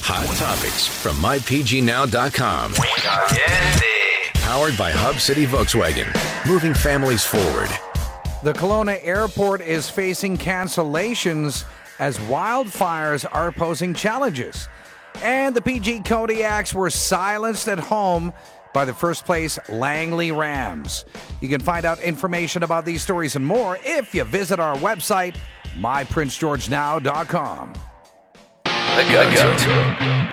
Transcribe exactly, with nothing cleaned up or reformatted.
Hot topics from my p g now dot com. Powered by Hub City Volkswagen. Moving families forward. The Kelowna Airport is facing cancellations as wildfires are posing challenges. And the P G Kodiaks were silenced at home by the first place Langley Rams. You can find out information about these stories and more if you visit our website, my prince george now dot com. The go-to.